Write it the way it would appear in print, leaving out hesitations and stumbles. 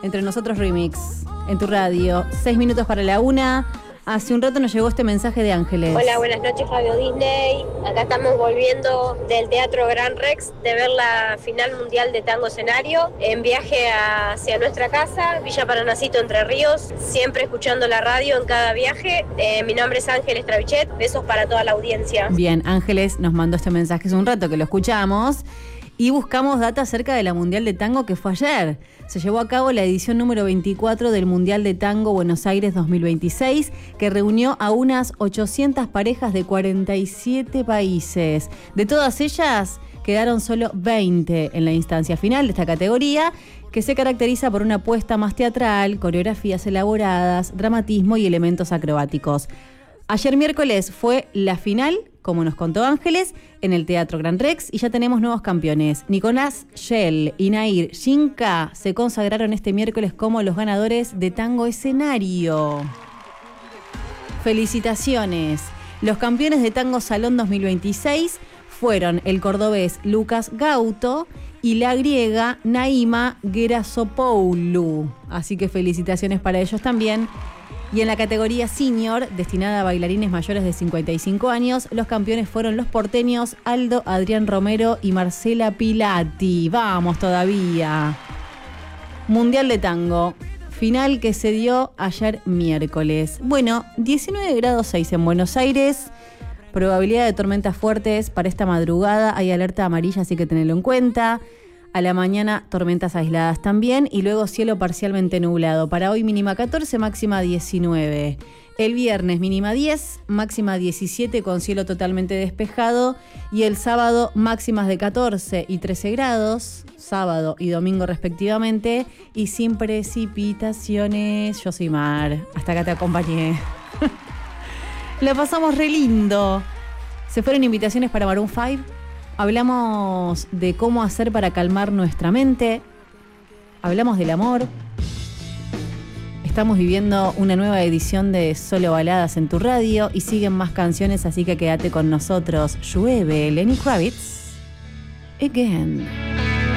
Entre Nosotros Remix, en tu radio. 6 minutos para la 1. Hace un rato nos llegó este mensaje de Ángeles. Hola, buenas noches, Fabio Disney. Acá estamos volviendo del Teatro Gran Rex de ver la final mundial de tango escenario en viaje hacia nuestra casa, Villa Paranacito, Entre Ríos, siempre escuchando la radio en cada viaje. Mi nombre es Ángeles Travichet, besos para toda la audiencia. Bien, Ángeles nos mandó este mensaje hace un rato que lo escuchamos y buscamos data acerca de la Mundial de Tango que fue ayer. Se llevó a cabo la edición número 24 del Mundial de Tango Buenos Aires 2026, que reunió a unas 800 parejas de 47 países. De todas ellas, quedaron solo 20 en la instancia final de esta categoría, que se caracteriza por una apuesta más teatral, coreografías elaboradas, dramatismo y elementos acrobáticos. Ayer miércoles fue la final, como nos contó Ángeles, en el Teatro Gran Rex y ya tenemos nuevos campeones. Nicolás Shell y Nair Shinka se consagraron este miércoles como los ganadores de Tango Escenario. Felicitaciones. Los campeones de Tango Salón 2026 fueron el cordobés Lucas Gauto y la griega Naima Gerasopoulou. Así que felicitaciones para ellos también. Y en la categoría senior, destinada a bailarines mayores de 55 años, los campeones fueron los porteños Aldo Adrián Romero y Marcela Pilati. ¡Vamos todavía! Mundial de Tango, final que se dio ayer miércoles. Bueno, 19 grados 6 en Buenos Aires, probabilidad de tormentas fuertes para esta madrugada, hay alerta amarilla, así que tenedlo en cuenta. A la mañana tormentas aisladas también y luego cielo parcialmente nublado. Para hoy mínima 14, máxima 19. El viernes mínima 10, máxima 17 con cielo totalmente despejado. Y el sábado máximas de 14 y 13 grados, sábado y domingo respectivamente. Y sin precipitaciones. Yo soy Mar, hasta acá te acompañé. La pasamos re lindo. Se fueron invitaciones para Maroon 5. Hablamos de cómo hacer para calmar nuestra mente. Hablamos del amor. Estamos viviendo una nueva edición de Solo Baladas en tu radio y siguen más canciones, así que quédate con nosotros. Llueve, Lenny Kravitz. Again.